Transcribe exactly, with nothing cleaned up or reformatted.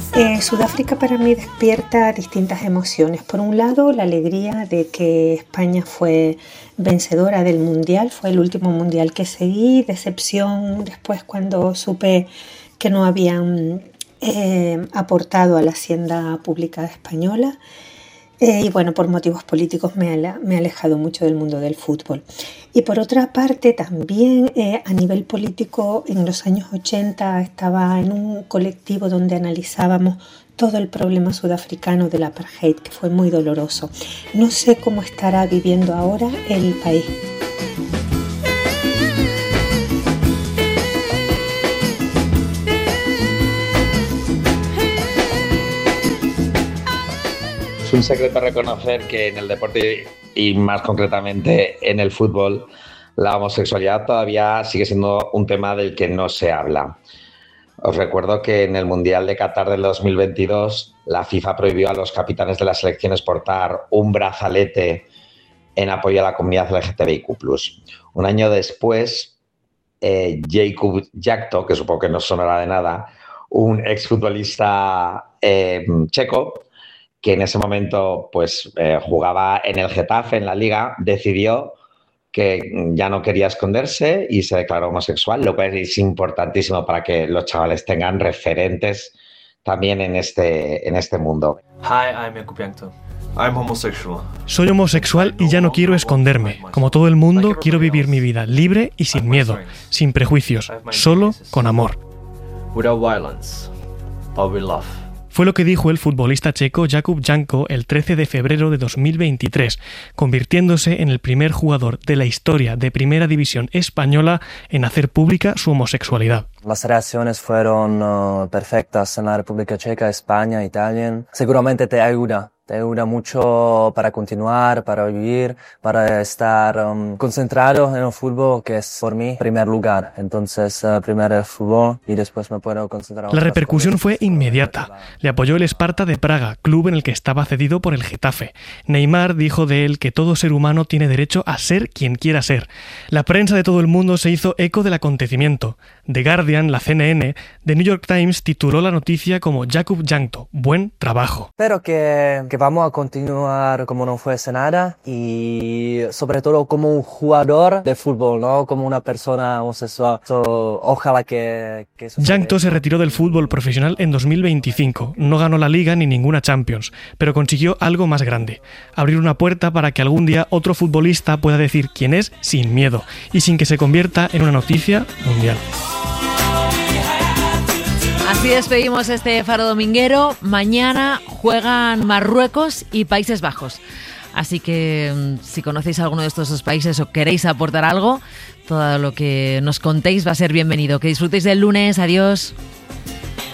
Eh, Sudáfrica para mí despierta distintas emociones. Por un lado, la alegría de que España fue vencedora del Mundial, fue el último Mundial que seguí. Decepción después cuando supe que no habían eh, aportado a la hacienda pública española. Eh, y bueno, por motivos políticos me, ale- me he alejado mucho del mundo del fútbol. Y por otra parte, también eh, a nivel político, en los años ochenta estaba en un colectivo donde analizábamos todo el problema sudafricano del apartheid, que fue muy doloroso. No sé cómo estará viviendo ahora el país. Es un secreto reconocer que en el deporte y más concretamente en el fútbol, la homosexualidad todavía sigue siendo un tema del que no se habla. Os recuerdo que en el Mundial de Qatar del dos mil veintidós, la FIFA prohibió a los capitanes de las selecciones portar un brazalete en apoyo a la comunidad L G T B I Q plus. Un año después, eh, Jakub Jakto, que supongo que no sonará de nada, un exfutbolista eh, checo, que en ese momento pues, eh, jugaba en el Getafe, en la Liga, decidió que ya no quería esconderse y se declaró homosexual, lo cual es importantísimo para que los chavales tengan referentes también en este, en este mundo. Hi, I'm Jakub Jakto. I'm homosexual. Soy homosexual y ya no quiero esconderme. Como todo el mundo, quiero vivir mi vida libre y sin miedo, sin prejuicios, solo con amor. Without violence, but with love. Fue lo que dijo el futbolista checo Jakub Janko el trece de febrero de dos mil veintitrés, convirtiéndose en el primer jugador de la historia de Primera División española en hacer pública su homosexualidad. Las reacciones fueron uh, perfectas en la República Checa, España, Italia. Seguramente te ayuda. Te ayuda mucho para continuar, para vivir, para estar um, concentrado en el fútbol, que es por mí primer lugar. Entonces, uh, primero el fútbol y después me puedo concentrar. La repercusión fue inmediata. Le apoyó el Sparta de Praga, club en el que estaba cedido por el Getafe. Neymar dijo de él que todo ser humano tiene derecho a ser quien quiera ser. La prensa de todo el mundo se hizo eco del acontecimiento. The Guardian, la C N N, The New York Times tituló la noticia como Jakub Jakto, buen trabajo. Pero que, que vamos a continuar como no fuese nada y sobre todo como un jugador de fútbol, ¿no? Como una persona homosexual. So, ojalá que... que Jakto se retiró del fútbol profesional en dos mil veinticinco. No ganó la Liga ni ninguna Champions, pero consiguió algo más grande. Abrir una puerta para que algún día otro futbolista pueda decir quién es sin miedo y sin que se convierta en una noticia mundial. Así despedimos este Faro Dominguero. Mañana juegan Marruecos y Países Bajos. Así que si conocéis alguno de estos dos países o queréis aportar algo, todo lo que nos contéis va a ser bienvenido. Que disfrutéis del lunes. Adiós.